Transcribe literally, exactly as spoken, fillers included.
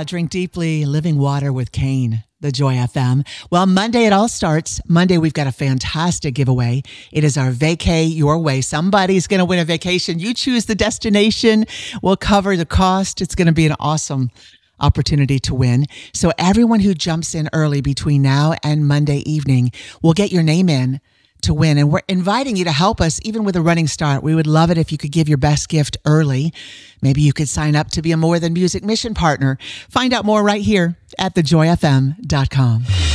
Yeah, Drink Deeply, Living Water with Kane, the Joy F M. Well, Monday it all starts. Monday we've got a fantastic giveaway. It is our Vacay Your Way. Somebody's going to win a vacation. You choose the destination. We'll cover the cost. It's going to be an awesome opportunity to win. So everyone who jumps in early between now and Monday evening will get your name in to win. And we're inviting you to help us even with a running start. We would love it if you could give your best gift early. Maybe you could sign up to be a More Than Music mission partner. Find out more right here at the joy f m dot com.